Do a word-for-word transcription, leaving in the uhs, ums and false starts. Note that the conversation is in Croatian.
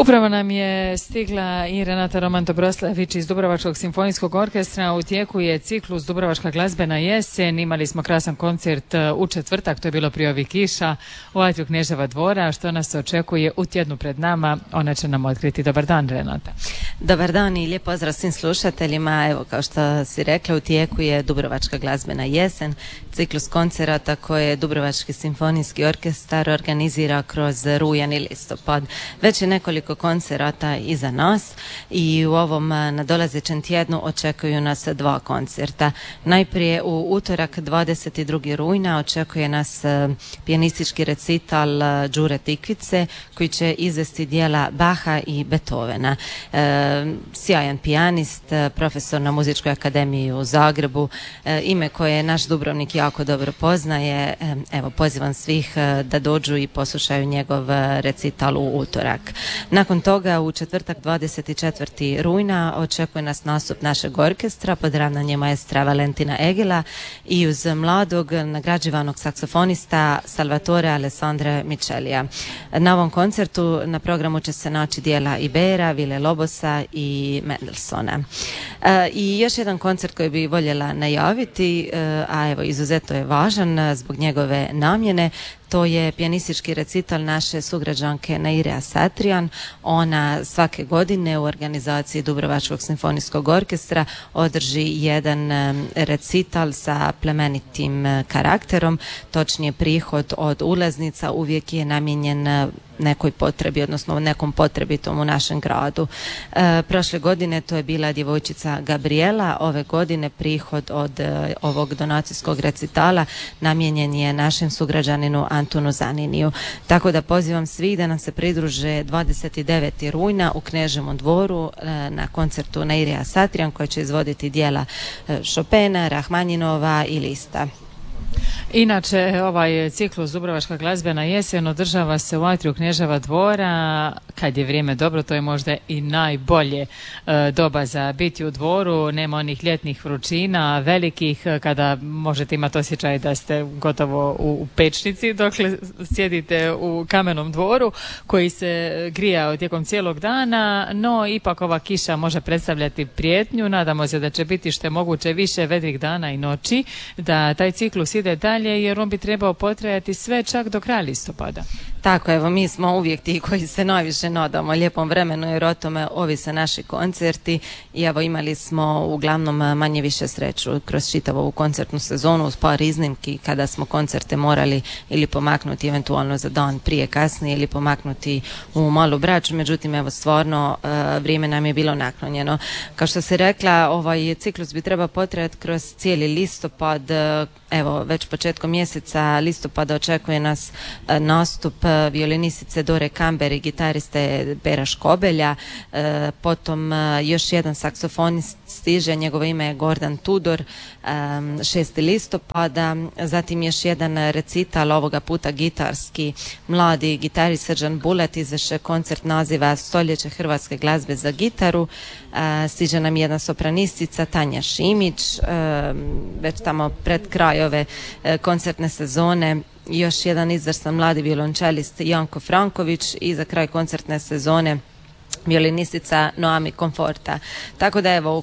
Upravo nam je stigla i Renata Romanto-Broslavić iz Dubrovačkog simfonijskog orkestra. U tijeku je ciklus Dubrovačka glazbena jesen. Imali smo krasan koncert u četvrtak, to je bilo prije ovih kiša, u Atriju Kneževa dvora. Što nas očekuje u tjednu pred nama, ona će nam otkriti. Dobar dan, Renata. Dobar dan i lijep pozdrav svim slušateljima. Evo, kao što si rekla, u tijeku je Dubrovačka glazbena jesen, ciklus koncerata koje je Dubrovački simfonijski orkestar organizira kroz rujan i listopad. Već je nekoliko koncerata iza nas i u ovom nadolazećem tjednu očekuju nas dva koncerta. Najprije u utorak dvadeset drugog rujna očekuje nas pijanistički recital Đure Tikvice koji će izvesti dijela Baha i Beethovena. E, sjajan pijanist, profesor na Muzičkoj akademiji u Zagrebu, e, ime koje naš Dubrovnik jako dobro poznaje. E, evo, pozivam svih da dođu i poslušaju njegov recital u utorak. Nakon toga u četvrtak dvadeset četvrtog rujna očekuje nas nastup našeg orkestra pod ravnanjem maestra Valentina Egila i uz mladog nagrađivanog saksofonista Salvatore Alessandra Michelija. Na ovom koncertu na programu će se naći dijela Ibera, Vile Lobosa i Mendelssohna. E, I još jedan koncert koji bi voljela najaviti, e, a evo izuzetno je važan zbog njegove namjene. To je pijanistički recital naše sugrađanke Naire Asatrian. Ona svake godine u organizaciji Dubrovačkog simfonijskog orkestra održi jedan recital sa plemenitim karakterom. Točnije, prihod od ulaznica uvijek je namijenjen nekoj potrebi, odnosno nekom potrebitom u našem gradu. E, prošle godine to je bila djevojčica Gabriela, ove godine prihod od e, ovog donacijskog recitala namijenjen je našem sugrađaninu Antunu Zaniniju. Tako da pozivam svih da nam se pridruže dvadeset devetog rujna u Kneževom dvoru e, na koncertu Naire Asatrian koji će izvoditi dijela e, Chopina, Rahmaninova i Lista. Inače, ovaj ciklus Dubrovačka glazbena jesen održava se u Atriju Kneževa dvora. Kad je vrijeme dobro, to je možda i najbolje e, doba za biti u dvoru. Nema onih ljetnih vrućina velikih kada možete imati osjećaj da ste gotovo u, u pečnici dokle sjedite u kamenom dvoru koji se grija tijekom cijelog dana, no ipak ova kiša može predstavljati prijetnju. Nadamo se da će biti što je moguće više vedrih dana i noći, da taj ciklus ide dalje jer on bi trebao potrajati sve čak do kraja listopada. Tako, evo, mi smo uvijek ti koji se najviše nadamo lijepom vremenu jer o tome ovise naši koncerti i evo imali smo uglavnom manje više sreću kroz čitavu ovu koncertnu sezonu uz par iznimki kada smo koncerte morali ili pomaknuti eventualno za dan prije kasnije ili pomaknuti u Malu Braću, međutim evo stvarno vrijeme nam je bilo naklonjeno. Kao što se rekla, ovaj ciklus bi trebao potrajati kroz cijeli listopad. Evo, već početkom mjeseca listopada očekuje nas nastup violinistice Dore Kamber i gitariste Pera Škobelja, e, potom još jedan saksofonist stiže, njegovo ime je Gordan Tudor, šestog listopada, zatim još jedan recital, ovoga puta gitarski, mladi gitarist Srđan Bulet izveše koncert naziva Stoljeće hrvatske glazbe za gitaru, e, stiže nam jedna sopranistica Tanja Šimić, e, već tamo pred kraj ove e, koncertne sezone još jedan izvrstan mladi violončelist Janko Franković i za kraj koncertne sezone violinistica Noami Komforta. Tako da evo,